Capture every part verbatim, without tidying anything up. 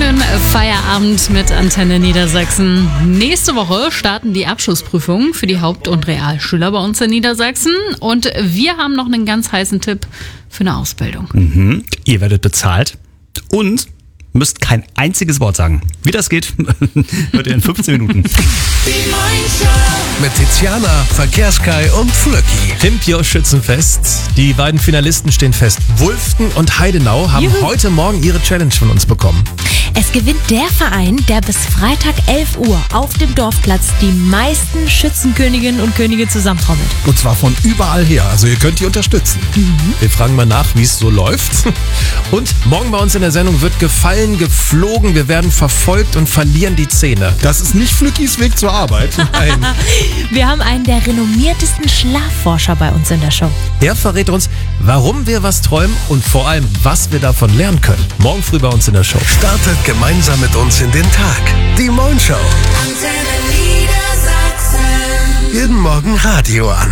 schönen Feierabend mit Antenne Niedersachsen. Nächste Woche starten die Abschlussprüfungen für die Haupt- und Realschüler bei uns in Niedersachsen. Und wir haben noch einen ganz heißen Tipp für eine Ausbildung. Mhm. Ihr werdet bezahlt und müsst kein einziges Wort sagen. Wie das geht, hört ihr in fünfzehn Minuten. Mit Tiziana, Verkehrskai und Flöcki. Pimpio Schützenfest. Die beiden Finalisten stehen fest. Wulften und Heidenau haben Juhu. heute Morgen ihre Challenge von uns bekommen. Es gewinnt der Verein, der bis Freitag elf Uhr auf dem Dorfplatz die meisten Schützenköniginnen und Könige zusammentrommelt. Und zwar von überall her. Also ihr könnt die unterstützen. Mhm. Wir fragen mal nach, wie es so läuft. Und morgen bei uns in der Sendung wird gefallen, geflogen. Wir werden verfolgt und verlieren die Zähne. Das ist nicht Flückis Weg zur Arbeit. Nein. Wir haben einen der renommiertesten Schlafforscher bei uns in der Show. Er verrät uns, warum wir was träumen und vor allem, was wir davon lernen können. Morgen früh bei uns in der Show. Startet gemeinsam mit uns in den Tag. Die Moin Show. Jeden Morgen Radio an.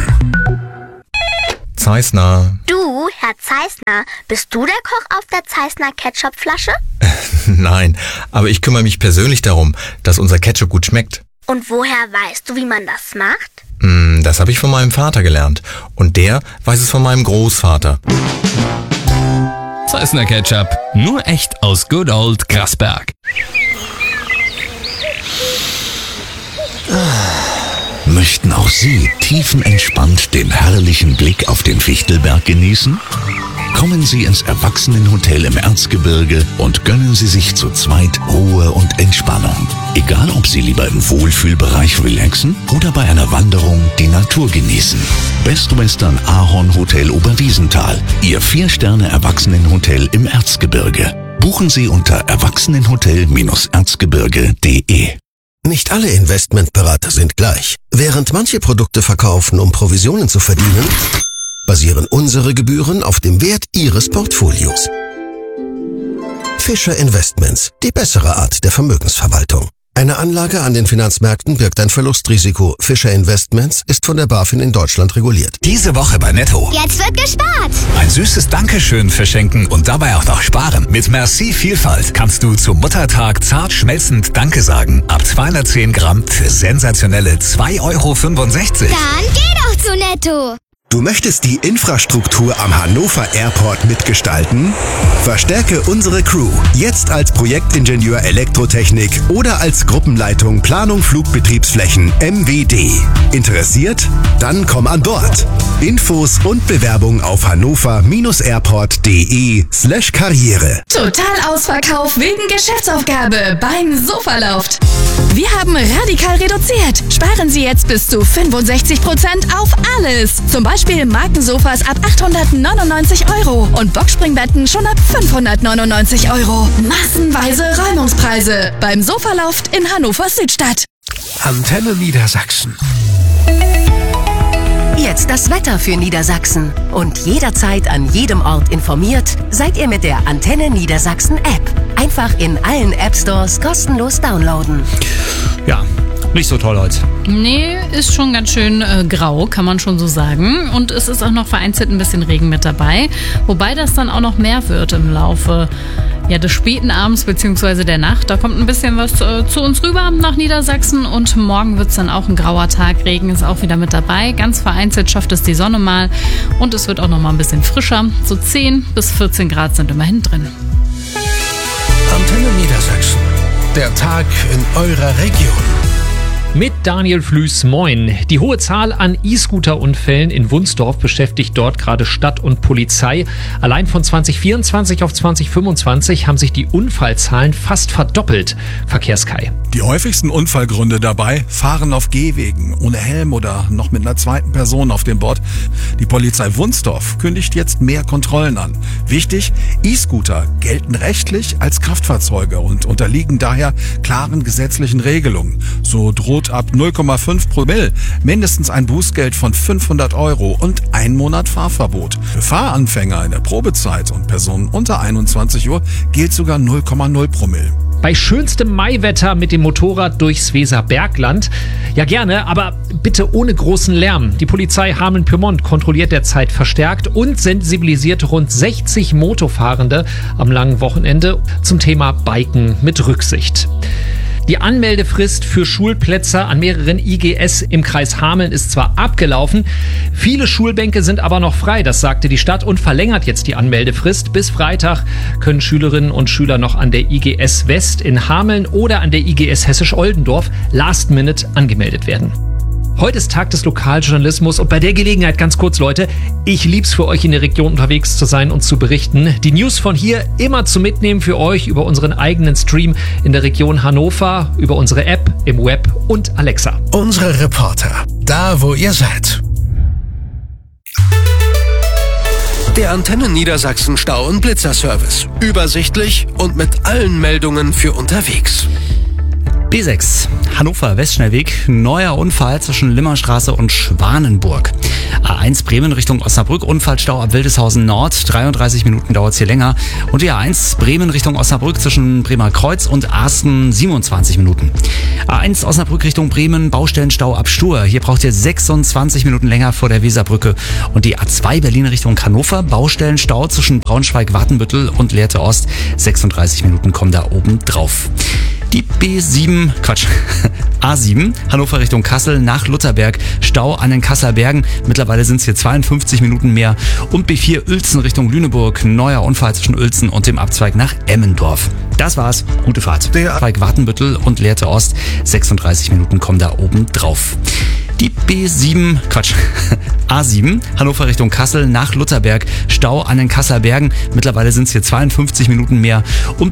Zeissner. Du, Herr Zeissner, bist du der Koch auf der Zeissner Ketchupflasche? Nein, aber ich kümmere mich persönlich darum, dass unser Ketchup gut schmeckt. Und woher weißt du, wie man das macht? Hm, das habe ich von meinem Vater gelernt. Und der weiß es von meinem Großvater. Zeissner Ketchup. Nur echt aus Good Old Grasberg. Möchten auch Sie tiefenentspannt den herrlichen Blick auf den Fichtelberg genießen? Kommen Sie ins Erwachsenenhotel im Erzgebirge und gönnen Sie sich zu zweit Ruhe und Entspannung. Egal, ob Sie lieber im Wohlfühlbereich relaxen oder bei einer Wanderung die Natur genießen. Best Western Ahorn Hotel Oberwiesenthal, Ihr Vier-Sterne-Erwachsenenhotel im Erzgebirge. Buchen Sie unter erwachsenenhotel erzgebirge punkt de. Nicht alle Investmentberater sind gleich. Während manche Produkte verkaufen, um Provisionen zu verdienen, basieren unsere Gebühren auf dem Wert Ihres Portfolios. Fischer Investments, die bessere Art der Vermögensverwaltung. Eine Anlage an den Finanzmärkten birgt ein Verlustrisiko. Fischer Investments ist von der BaFin in Deutschland reguliert. Diese Woche bei Netto. Jetzt wird gespart. Ein süßes Dankeschön verschenken und dabei auch noch sparen. Mit Merci Vielfalt kannst du zum Muttertag zart schmelzend Danke sagen. Ab zweihundertzehn Gramm für sensationelle zwei Euro fünfundsechzig. Dann geh doch zu Netto. Du möchtest die Infrastruktur am Hannover Airport mitgestalten? Verstärke unsere Crew. Jetzt als Projektingenieur Elektrotechnik oder als Gruppenleitung Planung Flugbetriebsflächen M W D. Interessiert? Dann komm an Bord. Infos und Bewerbung auf hannover-airport.de slash Karriere. Total Ausverkauf wegen Geschäftsaufgabe beim Sofaloft. Wir haben radikal reduziert. Sparen Sie jetzt bis zu fünfundsechzig Prozent auf alles. Zum Beispiel Markensofas ab achthundertneunundneunzig Euro und Boxspringbetten schon ab fünfhundertneunundneunzig Euro. Massenweise Räumungspreise beim Sofaloft in Hannover Südstadt. Antenne Niedersachsen. Jetzt das Wetter für Niedersachsen. Und jederzeit an jedem Ort informiert, seid ihr mit der Antenne Niedersachsen App. Einfach in allen App Stores kostenlos downloaden. Ja, nicht so toll heute. Nee, ist schon ganz schön äh, grau, kann man schon so sagen. Und es ist auch noch vereinzelt ein bisschen Regen mit dabei. Wobei das dann auch noch mehr wird im Laufe ja, des späten Abends bzw. der Nacht. Da kommt ein bisschen was äh, zu uns rüber nach Niedersachsen. Und morgen wird es dann auch ein grauer Tag. Regen ist auch wieder mit dabei. Ganz vereinzelt schafft es die Sonne mal. Und es wird auch noch mal ein bisschen frischer. So zehn bis vierzehn Grad sind immerhin drin. Antenne Niedersachsen. Der Tag in eurer Region. Mit Daniel Flüß, moin. Die hohe Zahl an E-Scooter-Unfällen in Wunsdorf beschäftigt dort gerade Stadt und Polizei. Allein von zwanzig vierundzwanzig auf zwanzig fünfundzwanzig haben sich die Unfallzahlen fast verdoppelt. Verkehrskai. Die häufigsten Unfallgründe dabei: Fahren auf Gehwegen, ohne Helm oder noch mit einer zweiten Person auf dem Board. Die Polizei Wunsdorf kündigt jetzt mehr Kontrollen an. Wichtig, E-Scooter gelten rechtlich als Kraftfahrzeuge und unterliegen daher klaren gesetzlichen Regelungen. So droht ab null Komma fünf Promille mindestens ein Bußgeld von fünfhundert Euro und ein Monat Fahrverbot. Für Fahranfänger in der Probezeit und Personen unter einundzwanzig Uhr gilt sogar null Komma null Promille. Bei schönstem Maiwetter mit dem Motorrad durchs Weserbergland? Ja, gerne, aber bitte ohne großen Lärm. Die Polizei Hameln-Pyrmont kontrolliert derzeit verstärkt und sensibilisiert rund sechzig Motofahrende am langen Wochenende zum Thema Biken mit Rücksicht. Die Anmeldefrist für Schulplätze an mehreren I G S im Kreis Hameln ist zwar abgelaufen, viele Schulbänke sind aber noch frei, das sagte die Stadt und verlängert jetzt die Anmeldefrist. Bis Freitag können Schülerinnen und Schüler noch an der I G S West in Hameln oder an der I G S Hessisch-Oldendorf last minute angemeldet werden. Heute ist Tag des Lokaljournalismus und bei der Gelegenheit ganz kurz, Leute, ich lieb's für euch in der Region unterwegs zu sein und zu berichten. Die News von hier immer zu mitnehmen für euch über unseren eigenen Stream in der Region Hannover, über unsere App, im Web und Alexa. Unsere Reporter, da wo ihr seid. Der Antenne Niedersachsen Stau- und Blitzerservice. Übersichtlich und mit allen Meldungen für unterwegs. B sechs, Hannover Westschnellweg, neuer Unfall zwischen Limmerstraße und Schwanenburg. A eins Bremen Richtung Osnabrück, Unfallstau ab Wildeshausen Nord, dreiunddreißig Minuten dauert es hier länger. Und die A eins Bremen Richtung Osnabrück zwischen Bremer Kreuz und Arsten, siebenundzwanzig Minuten. A eins Osnabrück Richtung Bremen, Baustellenstau ab Stur. Hier braucht ihr sechsundzwanzig Minuten länger vor der Weserbrücke. Und die A zwei Berlin Richtung Hannover, Baustellenstau zwischen Braunschweig-Wartenbüttel und Lehrte Ost, sechsunddreißig Minuten kommen da oben drauf. Die B sieben, Quatsch, A sieben, Hannover Richtung Kassel nach Lutherberg, Stau an den Kasseler Bergen, mittlerweile sind es hier zweiundfünfzig Minuten mehr. Und B vier Uelzen Richtung Lüneburg, neuer Unfall zwischen Uelzen und dem Abzweig nach Emmendorf. Das war's, gute Fahrt. Der Abzweig Wartenbüttel und Lehrte Ost, sechsunddreißig Minuten kommen da oben drauf. Die B sieben, Quatsch, A sieben, Hannover Richtung Kassel nach Lutherberg, Stau an den Kasseler Bergen, mittlerweile sind es hier zweiundfünfzig Minuten mehr. Und